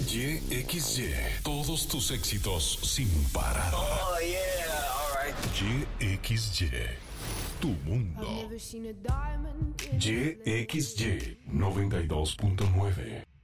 YXY. Todos tus éxitos sin parar. Oh, yeah, alright. YXY. Tu mundo. YXY 92.9.